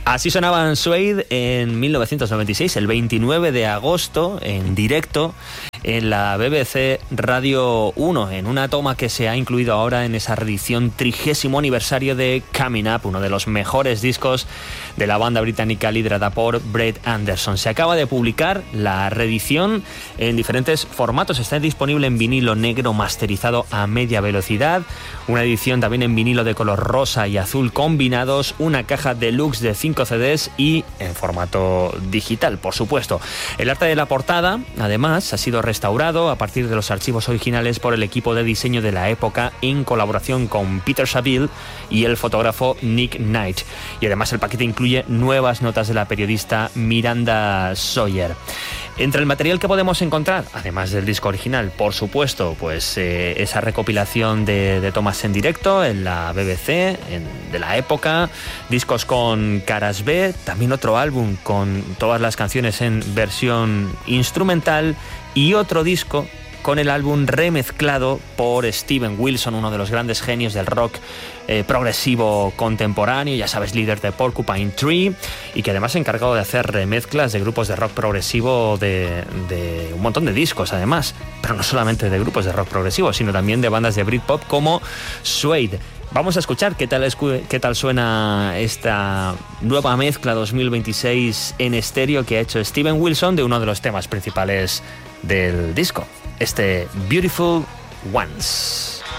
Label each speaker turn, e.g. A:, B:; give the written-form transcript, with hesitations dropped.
A: Así sonaban Suede en 1996, el 29 de agosto, en directo, en la BBC Radio 1, en una toma que se ha incluido ahora en esa reedición 30º aniversario de Coming Up, uno de los mejores discos de la banda británica liderada por Brett Anderson. Se acaba de publicar la reedición en diferentes formatos. Está disponible en vinilo negro masterizado a media velocidad, una edición también en vinilo de color rosa y azul combinados, una caja deluxe de 5 CDs y en formato digital, por supuesto. El arte de la portada, además, ha sido restaurado a partir de los archivos originales por el equipo de diseño de la época en colaboración con Peter Saville y el fotógrafo Nick Knight. Y además el paquete incluye nuevas notas de la periodista Miranda Sawyer. Entre el material que podemos encontrar, además del disco original, por supuesto, pues esa recopilación de tomas en directo en la BBC, de la época, discos con caras B, también otro álbum con todas las canciones en versión instrumental y otro disco con el álbum remezclado por Steven Wilson, uno de los grandes genios del rock progresivo contemporáneo, ya sabes, líder de Porcupine Tree, y que además se ha encargado de hacer remezclas de grupos de rock progresivo de un montón de discos, además, pero no solamente de grupos de rock progresivo, sino también de bandas de Britpop como Suede. Vamos a escuchar qué tal suena esta nueva mezcla 2026 en estéreo que ha hecho Steven Wilson de uno de los temas principales del disco, este Beautiful Ones.